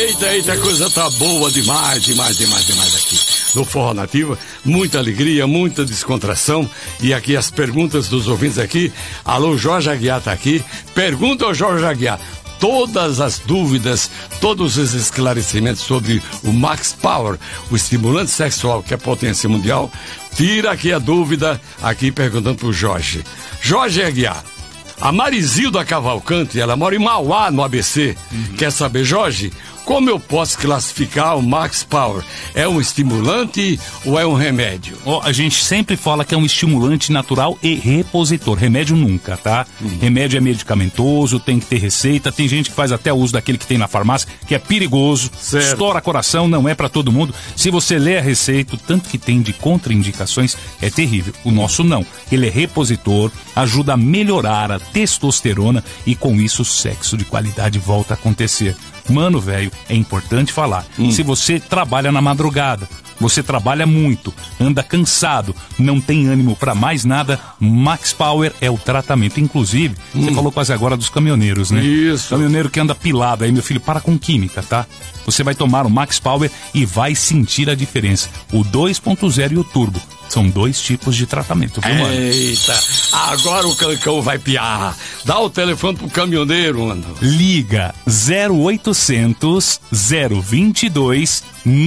Eita, coisa tá boa demais aqui no Forró Nativa. Muita alegria, muita descontração. E aqui as perguntas dos ouvintes aqui. Alô, Jorge Aguiar tá aqui. Pergunta ao Jorge Aguiar. Todas as dúvidas, todos os esclarecimentos sobre o Max Power, o estimulante sexual que é potência mundial. Tira aqui a dúvida, aqui perguntando pro Jorge. Jorge Aguiar. A Marizilda Cavalcante, ela mora em Mauá, no ABC. Quer saber, Jorge, como eu posso classificar o Max Power? É um estimulante ou é um remédio? A gente sempre fala que é um estimulante natural e repositor. Remédio nunca, tá? Remédio é medicamentoso, tem que ter receita. Tem gente que faz até uso daquele que tem na farmácia, que é perigoso, certo. Estoura coração, não é pra todo mundo. Se você lê a receita, o tanto que tem de contraindicações é terrível. O nosso não. Ele é repositor, ajuda a melhorar a testosterona e com isso o sexo de qualidade volta a acontecer. Mano, velho, é importante falar. Se você trabalha na madrugada, você trabalha muito, anda cansado, não tem ânimo pra mais nada, Max Power é o tratamento. Inclusive, você falou quase agora dos caminhoneiros, né? Isso. Caminhoneiro que anda pilado aí, meu filho, para com química, tá? Você vai tomar o Max Power e vai sentir a diferença. O 2.0 e o Turbo. São 2 tipos de tratamento, viu, mano? Eita, agora o cancão vai piar. Dá o telefone pro caminhoneiro, mano. Liga 0800 022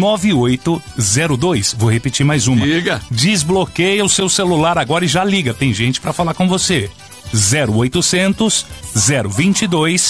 9802. Vou repetir mais uma. Liga. Desbloqueia o seu celular agora e já liga. Tem gente pra falar com você. 0800 022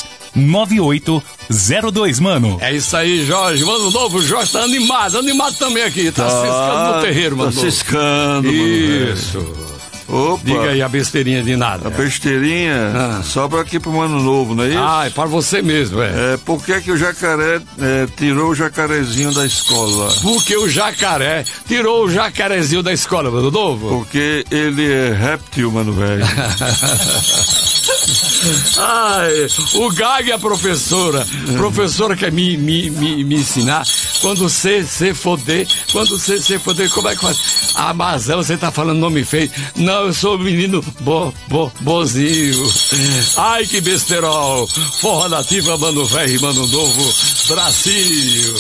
9802, mano. É isso aí, Jorge. Mano novo, o Jorge tá animado também aqui. Tá ciscando no terreiro, mano. Tá ciscando, isso. Mano. Opa. Diga aí a besteirinha de nada. A besteirinha só pra aqui pro Ano Novo, não é isso? Ah, é para você mesmo, por que que o jacaré tirou o jacarezinho da escola? Porque o jacaré tirou o jacarezinho da escola, Mano Novo? Porque ele é réptil, mano, velho. Ai, o Gag e a professora. Professora quer me ensinar. Quando você foder, como é que faz? Ah, mas você tá falando nome feio. Não, eu sou o menino bozinho. Ai, que besterol. Forró Nativa, Mano Velho e Mano Novo, Brasil.